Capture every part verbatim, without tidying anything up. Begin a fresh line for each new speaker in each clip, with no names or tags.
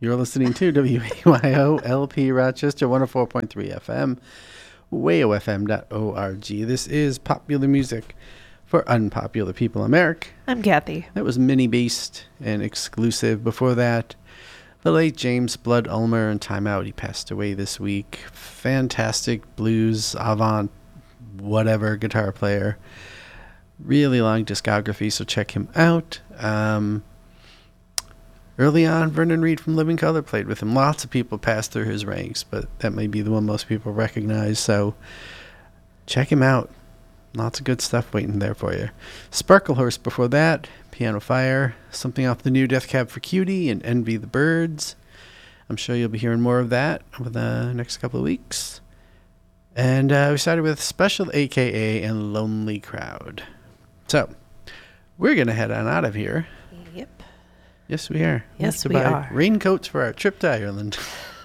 You're listening to W A Y O L P Rochester one oh four point three F M, W A O F M dot org. This is Popular Music for Unpopular People. I'm Eric.
I'm Kathy.
That was Mini Beast and Exclusive. Before that, the late James Blood Ulmer and Time Out. He passed away this week. Fantastic blues, avant, whatever guitar player. Really long discography, so check him out. Um... Early on, Vernon Reid from Living Colour played with him. Lots of people passed through his ranks, but that may be the one most people recognize. So check him out. Lots of good stuff waiting there for you. Sparklehorse before that, Piano Fire, something off the new Death Cab for Cutie, and Envy the Birds. I'm sure you'll be hearing more of that over the next couple of weeks. And uh, we started with Special A K A and Lonely Crowd. So we're going to head on out of here.
Yep.
Yes, we are.
Yes,
we,
we
buy
are.
Raincoats for our trip to Ireland.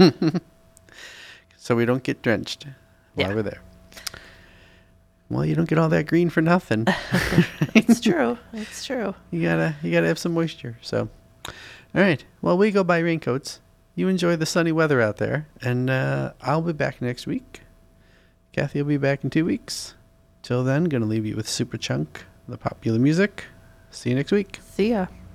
So we don't get drenched while
Yeah.
we're there. Well, you don't get all that green for nothing.
It's true. It's true.
You gotta you gotta have some moisture. So all right. Well, we go buy raincoats. You enjoy the sunny weather out there. And uh, I'll be back next week. Kathy will be back in two weeks. Till then, gonna leave you with Super Chunk, the Popular Music. See you next week.
See ya.